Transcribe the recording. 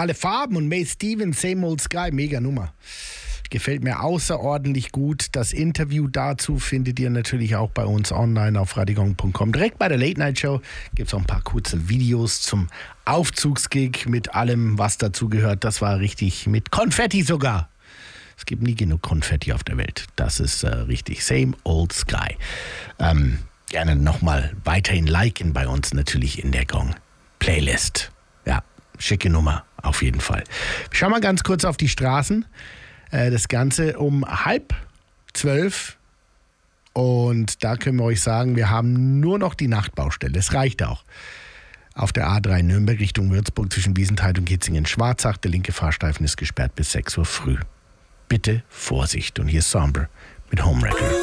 alle Farben und May Stevens, Same Old Sky, mega Nummer. Gefällt mir außerordentlich gut. Das Interview dazu findet ihr natürlich auch bei uns online auf radiogong.com. Direkt bei der Late Night Show gibt es auch ein paar kurze Videos zum Aufzugsgig mit allem, was dazu gehört. Das war richtig mit Konfetti sogar. Es gibt nie genug Konfetti auf der Welt. Das ist richtig. Same Old Sky. Gerne nochmal weiterhin liken bei uns natürlich in der Gong-Playlist. Ja, schicke Nummer auf jeden Fall. Schau mal ganz kurz auf die Straßen. Das Ganze um 11:30. Und da können wir euch sagen, wir haben nur noch die Nachtbaustelle. Das reicht auch. Auf der A3 Nürnberg Richtung Würzburg zwischen Wiesenthal und Kitzingen-Schwarzach. Der linke Fahrstreifen ist gesperrt bis 6 Uhr früh. Bitte Vorsicht. Und hier ist Somber mit Homewrecker.